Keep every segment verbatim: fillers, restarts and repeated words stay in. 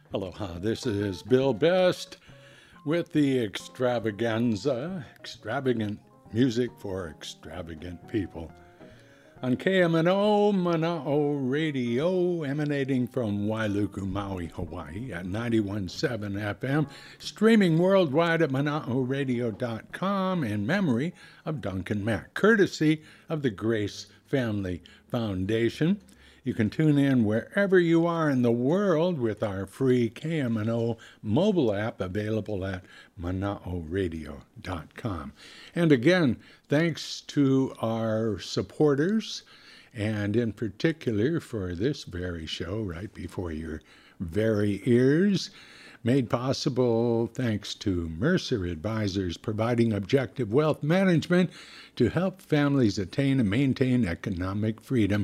Aloha, this is Bill Best with the extravaganza, extravagant music for extravagant people. On K M N O Mana'o Radio, emanating from Wailuku, Maui, Hawaii at ninety-one point seven F M, streaming worldwide at mana'o radio dot com in memory of Duncan Mack, courtesy of the Grace Family Foundation. You can tune in wherever you are in the world with our free K M N O mobile app available at mana'o radio dot com. And again, thanks to our supporters, and in particular for this very show right before your very ears, made possible thanks to Mercer Advisors, providing objective wealth management to help families attain and maintain economic freedom.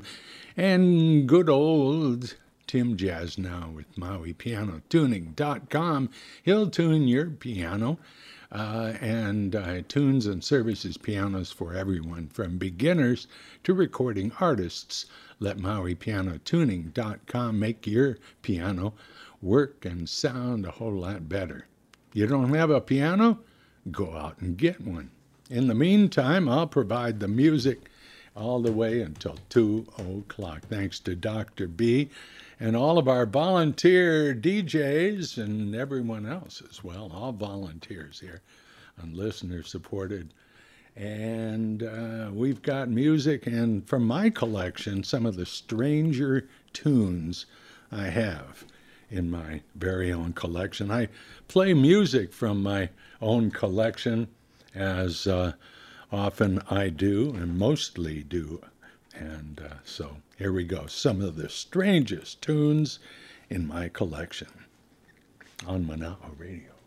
And good old Tim Jasnow with Maui Piano Tuning dot com. He'll tune your piano uh, and uh, tunes and services pianos for everyone from beginners to recording artists. Let Maui Piano Tuning dot com make your piano work and sound a whole lot better. You don't have a piano? Go out and get one. In the meantime, I'll provide the music all the way until two o'clock, thanks to Doctor B and all of our volunteer D Js and everyone else as well, all volunteers here and listener-supported. And uh, we've got music, and from my collection, some of the stranger tunes I have in my very own collection. I play music from my own collection as uh, often I do, and mostly do. And uh, so here we go. Some of the strangest tunes in my collection on Mana'o Radio.